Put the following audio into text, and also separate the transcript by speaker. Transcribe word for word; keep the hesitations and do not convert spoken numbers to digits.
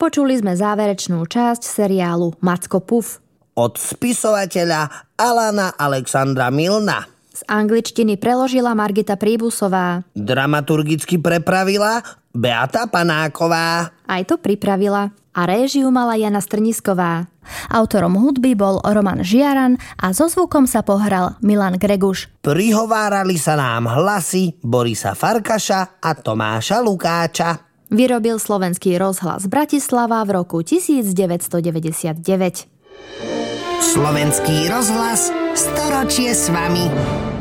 Speaker 1: Počuli sme záverečnú časť seriálu Macko Puf.
Speaker 2: Od spisovateľa Alana Alexandra Milna.
Speaker 1: Z angličtiny preložila Margita Príbusová.
Speaker 2: Dramaturgicky prepravila Beata Panáková.
Speaker 1: Aj to pripravila. A réžiu mala Jana Strnisková.
Speaker 3: Autorom hudby bol Roman Žiaran a so zvukom sa pohral Milan Greguš.
Speaker 2: Prihovárali sa nám hlasy Borisa Farkaša a Tomáša Lukáča.
Speaker 1: Vyrobil Slovenský rozhlas Bratislava v roku devätnásťstodeväťdesiatdeväť.
Speaker 2: Slovenský rozhlas, storočie s vami.